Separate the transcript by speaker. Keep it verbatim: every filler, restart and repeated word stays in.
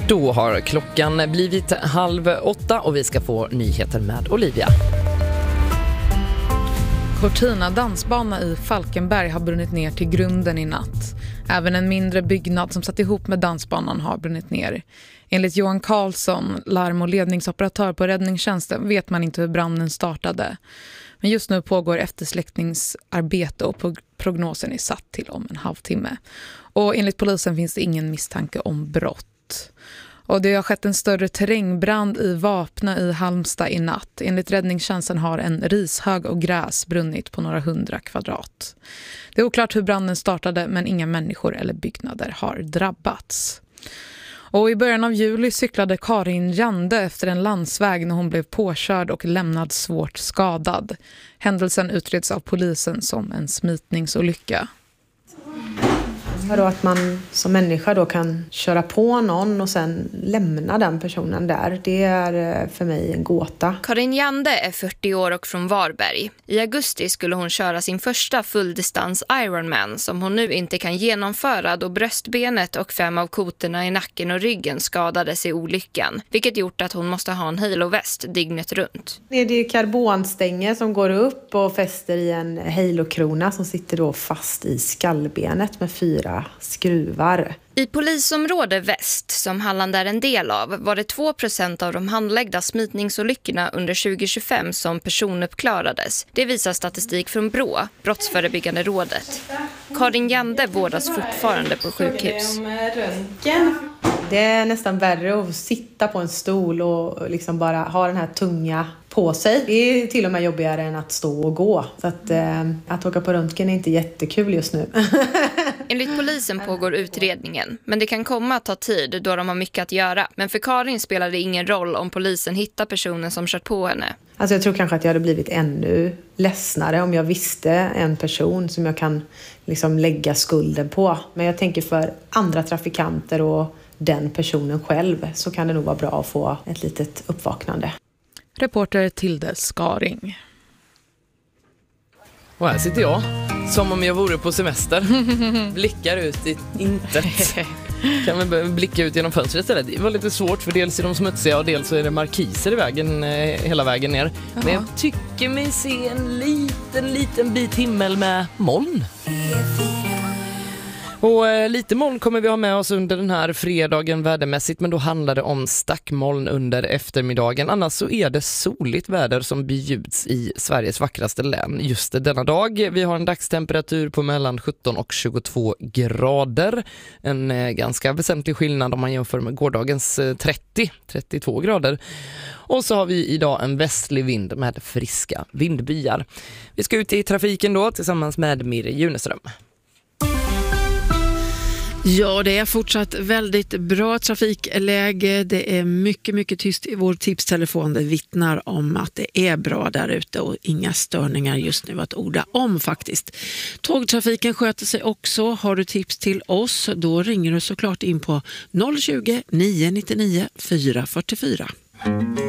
Speaker 1: Då har klockan blivit halv åtta och vi ska få nyheter med Olivia.
Speaker 2: Cortina dansbana i Falkenberg har brunnit ner till grunden i natt. Även en mindre byggnad som satt ihop med dansbanan har brunnit ner. Enligt Johan Karlsson, larm- och ledningsoperatör på räddningstjänsten, vet man inte hur branden startade. Men just nu pågår eftersläckningsarbete och prognosen är satt till om en halvtimme. Och enligt polisen finns det ingen misstanke om brott. Och det har skett en större terrängbrand i Vapna i Halmstad i natt. Enligt räddningstjänsten har en rishög och gräs brunnit på några hundra kvadrat. Det är oklart hur branden startade, men inga människor eller byggnader har drabbats. Och i början av juli cyklade Karin Jande efter en landsväg när hon blev påkörd och lämnad svårt skadad. Händelsen utreds av polisen som en smitningsolycka.
Speaker 3: Då att man som människa då kan köra på någon och sen lämna den personen där, det är för mig en gåta.
Speaker 4: Karin Jande är fyrtio år och från Varberg. I augusti skulle hon köra sin första fulldistans Ironman som hon nu inte kan genomföra då bröstbenet och fem av kotorna i nacken och ryggen skadades i olyckan, vilket gjort att hon måste ha en haloväst dygnet runt.
Speaker 3: Det är karbonstänger som går upp och fäster i en halokrona som sitter då fast i skallbenet med fyra skruvar.
Speaker 4: I polisområde Väst, som Halland är en del av, var det två procent av de handlagda smitningsolyckorna under tjugo tjugofem som personuppklarades. Det visar statistik från B R Å, Brottsförebyggande rådet. Karin Jande vårdas fortfarande på sjukhus.
Speaker 3: Det är nästan värre att sitta på en stol och liksom bara ha den här tunga på sig. Det är till och med jobbigare än att stå och gå. Så att, eh, att åka på röntgen är inte jättekul just nu.
Speaker 4: Enligt polisen pågår utredningen, men det kan komma att ta tid då de har mycket att göra. Men för Karin spelar det ingen roll om polisen hittar personen som kört på henne.
Speaker 3: Alltså jag tror kanske att jag hade blivit ännu ledsnare om jag visste en person som jag kan liksom lägga skulden på. Men jag tänker för andra trafikanter och den personen själv så kan det nog vara bra att få ett litet uppvaknande.
Speaker 2: Reporter Tilde Skaring.
Speaker 1: Och här sitter jag, som om jag vore på semester. Blickar ut i intet. Kan vi blicka ut genom fönstret istället. Det var lite svårt för dels är de smutsiga och dels så är det markiser i vägen eh, hela vägen ner. Jaha. Men jag tycker mig se en liten, liten bit himmel med moln. Och eh, lite moln kommer vi ha med oss under den här fredagen vädermässigt, men då handlar det om stackmoln under eftermiddagen. Annars så är det soligt väder som bjuds i Sveriges vackraste län just denna dag. Vi har en dagstemperatur på mellan sjutton och tjugotvå grader. En eh, ganska väsentlig skillnad om man jämför med gårdagens eh, trettio till trettiotvå grader. Och så har vi idag en västlig vind med friska vindbyar. Vi ska ut i trafiken då tillsammans med Mirre Juneström.
Speaker 5: Ja, det är fortsatt väldigt bra trafikläge. Det är mycket, mycket tyst i vår tipstelefon. Det vittnar om att det är bra där ute och inga störningar just nu att orda om faktiskt. Tågtrafiken sköter sig också. Har du tips till oss, då ringer du såklart in på noll tjugo, nio nio nio, fyra fyra fyra.